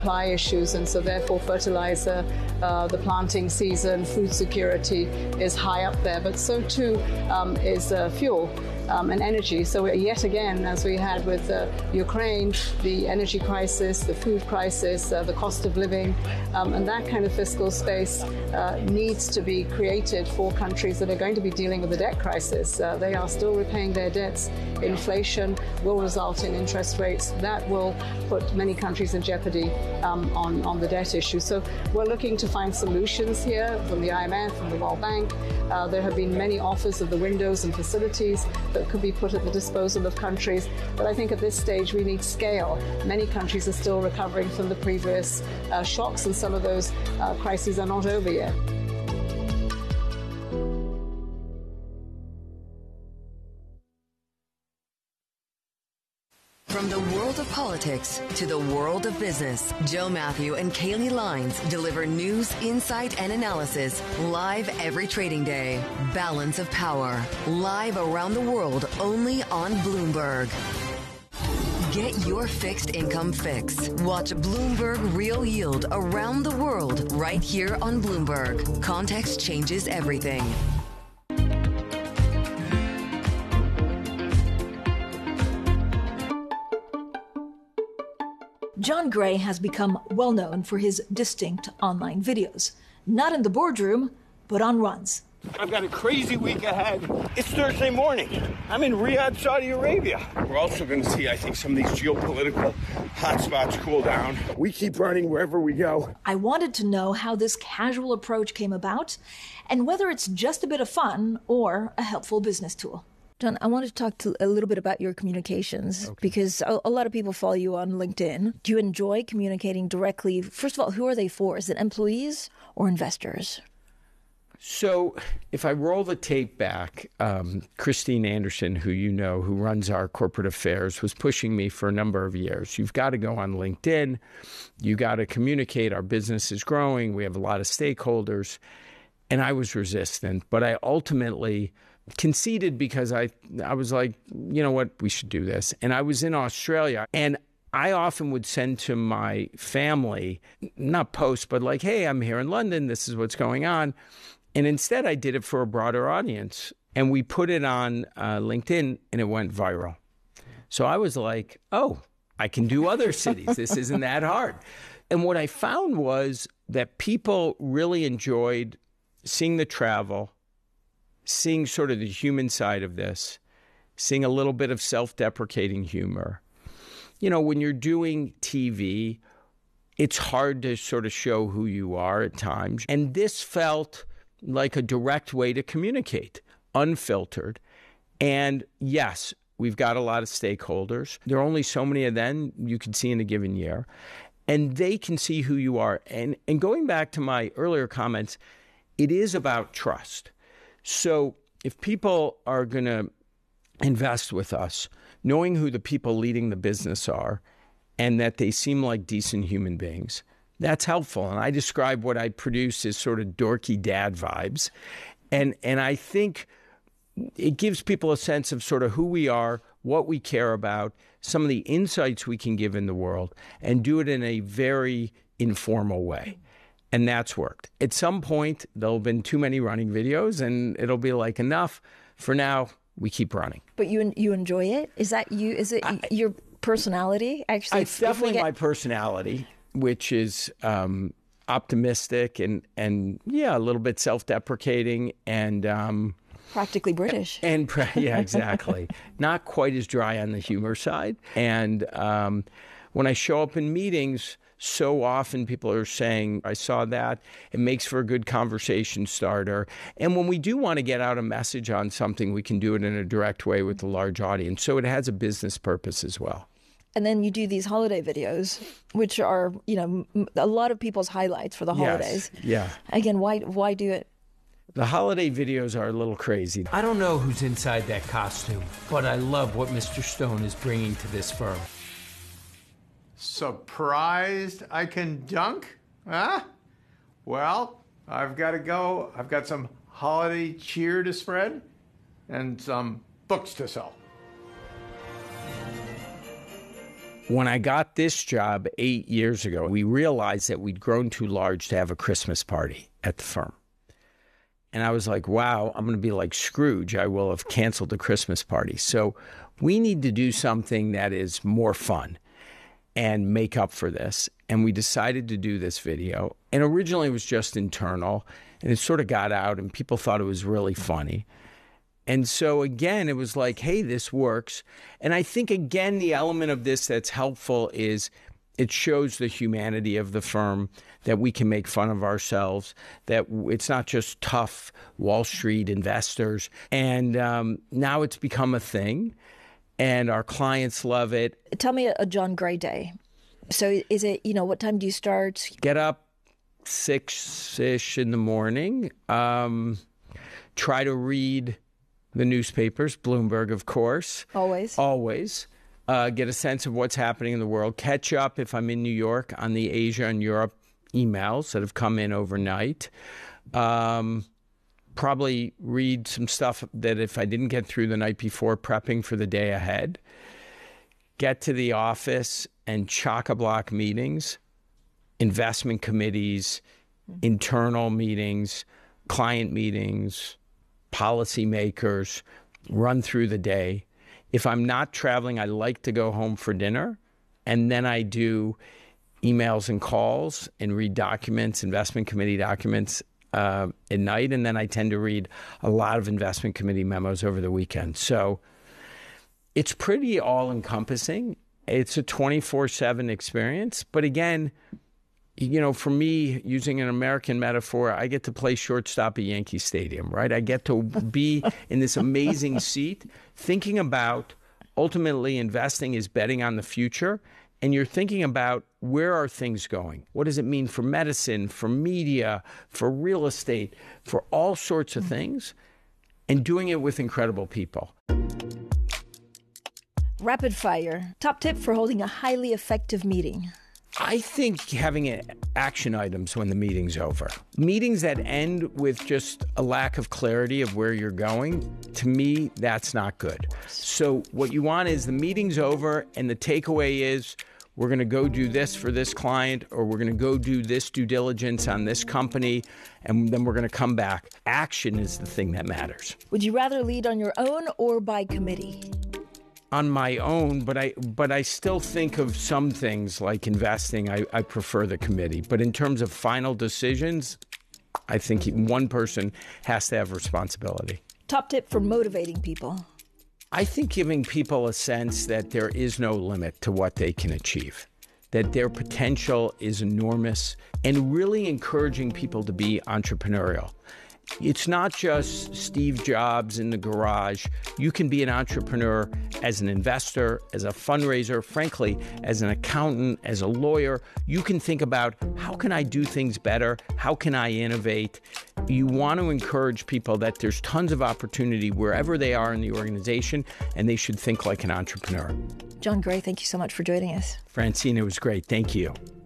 supply issues, and so therefore fertilizer, the planting season, food security is high up there, but so too is fuel and energy. So yet again, as we had with Ukraine, the energy crisis, the food crisis, the cost of living, and that kind of fiscal space needs to be created for countries that are going to be dealing with the debt crisis. They are still repaying their debts. Inflation will result in interest rates that will put many countries in jeopardy on the debt issue. So we're looking to find solutions here from the IMF, from the World Bank. There have been many offers of the windows and facilities that could be put at the disposal of countries. But I think at this stage we need scale. Many countries are still recovering from the previous shocks, and some of those crises are not over yet. From the world of politics to the world of business, Joe Matthew and Kaylee Lines deliver news, insight, and analysis live every trading day. Balance of Power, live around the world only on Bloomberg. Get your fixed income fix. Watch Bloomberg Real Yield around the world right here on Bloomberg. Context changes everything. John Gray has become well known for his distinct online videos, not in the boardroom, but on runs. I've got a crazy week ahead. It's Thursday morning. I'm in Riyadh, Saudi Arabia. We're also going to see, I think, some of these geopolitical hotspots cool down. We keep running wherever we go. I wanted to know how this casual approach came about and whether it's just a bit of fun or a helpful business tool. John, I want to talk a little bit about your communications, because a lot of people follow you on LinkedIn. Do you enjoy communicating directly? First of all, who are they for? Is it employees or investors? So if I roll the tape back, Christine Anderson, who you know, who runs our corporate affairs, was pushing me for a number of years. You've got to go on LinkedIn. You got to communicate. Our business is growing. We have a lot of stakeholders. And I was resistant, but I ultimately conceded because I was like, you know what, we should do this. And I was in Australia, and I often would send to my family, not posts, but like, hey, I'm here in London, this is what's going on. And instead I did it for a broader audience, and we put it on LinkedIn, and it went viral. So I was like, oh, I can do other cities. This isn't that hard. And what I found was that people really enjoyed seeing the travel, seeing sort of the human side of this, seeing a little bit of self-deprecating humor. You know, when you're doing TV, it's hard to sort of show who you are at times. And this felt like a direct way to communicate, unfiltered. And yes, we've got a lot of stakeholders. There are only so many of them you can see in a given year. And they can see who you are. And going back to my earlier comments, it is about trust. So if people are going to invest with us, knowing who the people leading the business are and that they seem like decent human beings, that's helpful. And I describe what I produce as sort of dorky dad vibes. And I think it gives people a sense of sort of who we are, what we care about, some of the insights we can give in the world, and do it in a very informal way. And that's worked. At some point, there'll have been too many running videos, and it'll be like, enough. For now, we keep running. But you enjoy it? Is that you? Is it your personality? Actually, it's definitely my personality, which is optimistic and yeah, a little bit self-deprecating and practically British. Yeah, exactly. Not quite as dry on the humor side. And when I show up in meetings, so often people are saying, I saw that. It makes for a good conversation starter. And when we do want to get out a message on something, we can do it in a direct way with a large audience. So it has a business purpose as well. And then you do these holiday videos, which are, you know, a lot of people's highlights for the holidays. Yes. Yeah. Again, why do it? The holiday videos are a little crazy. I don't know who's inside that costume, but I love what Mr. Stone is bringing to this firm. Surprised I can dunk? Huh? Well, I've got to go. I've got some holiday cheer to spread and some books to sell. When I got this job 8 years ago, we realized that we'd grown too large to have a Christmas party at the firm. And I was like, wow, I'm going to be like Scrooge. I will have canceled the Christmas party. So we need to do something that is more fun and make up for this. And we decided to do this video. And originally it was just internal, and it sort of got out, and people thought it was really funny. And so, again, it was like, hey, this works. And I think, again, the element of this that's helpful is it shows the humanity of the firm, that we can make fun of ourselves, that it's not just tough Wall Street investors. And now it's become a thing, and our clients love it. Tell me a John Gray day. So is it, what time do you start? Get up 6-ish in the morning. Try to read the newspapers, Bloomberg, of course. Always. Get a sense of what's happening in the world. Catch up, if I'm in New York, on the Asia and Europe emails that have come in overnight. Probably read some stuff that if I didn't get through the night before, prepping for the day ahead. Get to the office and chock-a-block meetings, investment committees, internal meetings, client meetings, policymakers, run through the day. If I'm not traveling, I like to go home for dinner, and then I do emails and calls and read documents, investment committee documents at night, and then I tend to read a lot of investment committee memos over the weekend. So it's pretty all-encompassing. It's a 24/7 experience, but again, for me, using an American metaphor, I get to play shortstop at Yankee Stadium, right? I get to be in this amazing seat thinking about, ultimately, investing is betting on the future. And you're thinking about, where are things going? What does it mean for medicine, for media, for real estate, for all sorts of things? And doing it with incredible people. Rapid fire. Top tip for holding a highly effective meeting. I think having action items when the meeting's over. Meetings that end with just a lack of clarity of where you're going, to me, that's not good. So what you want is the meeting's over and the takeaway is, we're going to go do this for this client, or we're going to go do this due diligence on this company, and then we're going to come back. Action is the thing that matters. Would you rather lead on your own or by committee? On my own, but I still think of some things like investing. I prefer the committee. But in terms of final decisions, I think one person has to have responsibility. Top tip for motivating people. I think giving people a sense that there is no limit to what they can achieve, that their potential is enormous, and really encouraging people to be entrepreneurial. It's not just Steve Jobs in the garage. You can be an entrepreneur as an investor, as a fundraiser, frankly, as an accountant, as a lawyer. You can think about, how can I do things better? How can I innovate? You want to encourage people that there's tons of opportunity wherever they are in the organization, and they should think like an entrepreneur. John Gray, thank you so much for joining us. Francine, it was great. Thank you.